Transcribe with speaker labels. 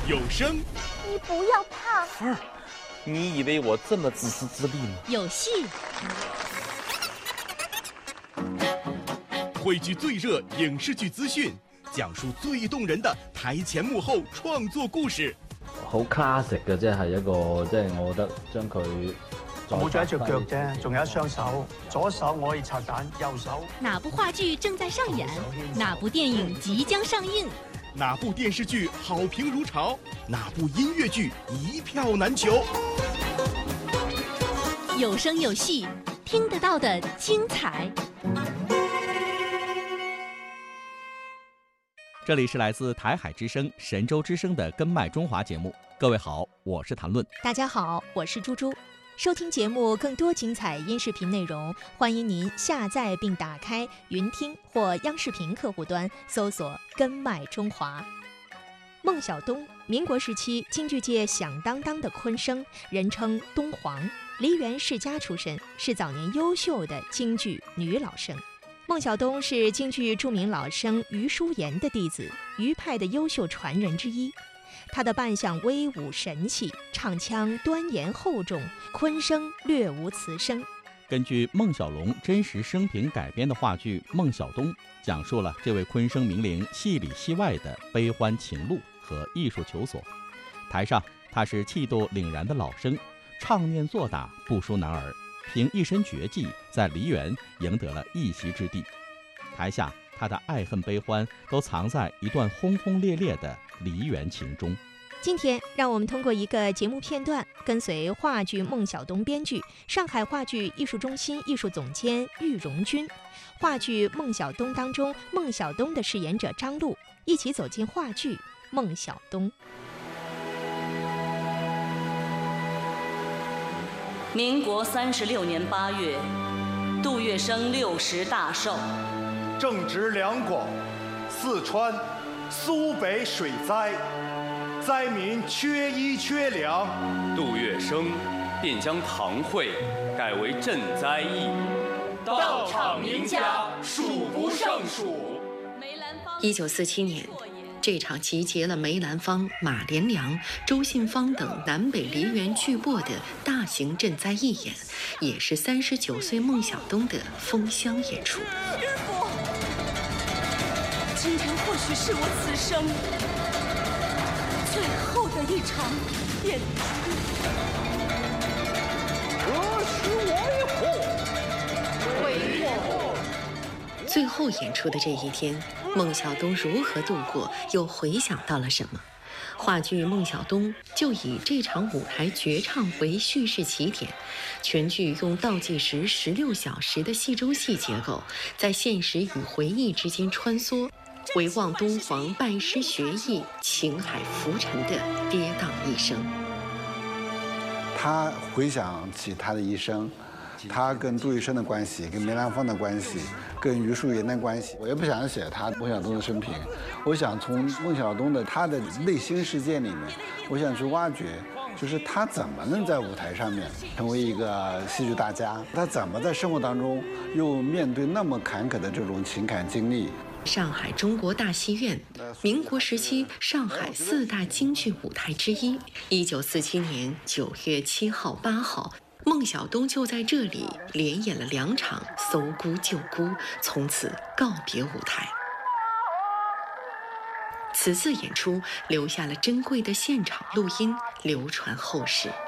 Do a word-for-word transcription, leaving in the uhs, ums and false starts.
Speaker 1: 有声。
Speaker 2: 你不要怕。
Speaker 3: 凤儿，你以为我这么自私自利吗？
Speaker 4: 有戏。
Speaker 1: 汇聚最热影視劇資訊，講述最動人的台前幕後創作故事。
Speaker 5: 好 classic 嘅，即係一個，即係我覺得將佢
Speaker 6: 冇咗一隻腳啫，仲有一雙手，左手我可以拆彈，右手。
Speaker 4: 哪部話劇正在上演？哪部電影即將上映？
Speaker 1: 哪部電視劇好評如潮？哪部音樂劇一票難求？
Speaker 4: 有聲有戲，聽得到的精彩。
Speaker 7: 这里是来自台海之声、神州之声的《根脉中华》节目。各位好，我是谭论。
Speaker 4: 大家好，我是猪猪。收听节目更多精彩音视频内容，欢迎您下载并打开云听或央视频客户端，搜索“根脉中华”。孟小冬，民国时期京剧界响当当的昆生，人称东皇，梨园世家出身，是早年优秀的京剧女老生。孟小冬是京剧著名老生余淑妍的弟子，余派的优秀传人之一。他的扮相威武神气，唱腔端严厚重，昆声略无磁声。
Speaker 7: 根据孟小龙真实生平改编的话剧《孟小冬》，讲述了这位昆声名伶戏里戏外的悲欢情路和艺术求索。台上他是气度凛然的老生，唱念做打不输男儿，凭一身绝技在梨园赢得了一席之地。台下他的爱恨悲欢都藏在一段轰轰烈烈的梨园情中。
Speaker 4: 今天让我们通过一个节目片段，跟随话剧《孟小冬》编剧、上海话剧艺术中心艺术总监郁荣军，话剧《孟小冬》当中孟小冬的饰演者张璐，一起走进话剧《孟小冬》。
Speaker 8: 民国三十六年八月，杜月笙六十大寿，
Speaker 6: 正值两广、四川、苏北水灾，灾民缺衣缺粮，
Speaker 9: 杜月笙便将堂会改为赈灾义，
Speaker 10: 到场名家数不胜数。
Speaker 11: 一九四七年，这场集结了梅兰芳、马连良、周信芳等南北梨园巨擘的大型赈灾义演，也是三十九岁孟小冬的封箱演出。
Speaker 10: 师父，今天或许是我此生最后的一场演出。
Speaker 6: 何时为祸？
Speaker 10: 为祸。
Speaker 11: 最后演出的这一天，孟小冬如何度过，又回想到了什么？话剧《孟小冬》就以这场舞台绝唱为叙事起点，全剧用倒计时十六小时的戏中戏结构，在现实与回忆之间穿梭，回望东皇拜师学艺、情海浮沉的跌宕一生。
Speaker 12: 他回想起他的一生，他跟杜月笙的关系，跟梅兰芳的关系，跟余淑妍的关系。我也不想写他孟小冬的生平，我想从孟小冬的他的内心世界里面，我想去挖掘，就是他怎么能在舞台上面成为一个戏剧大家，他怎么在生活当中又面对那么坎坷的这种情感经历。
Speaker 11: 上海中国大戏院，民国时期上海四大京剧舞台之一。一九四七年九月七号、八号，孟小冬就在这里连演了两场《搜孤救孤》，从此告别舞台。此次演出留下了珍贵的现场录音，流传后世。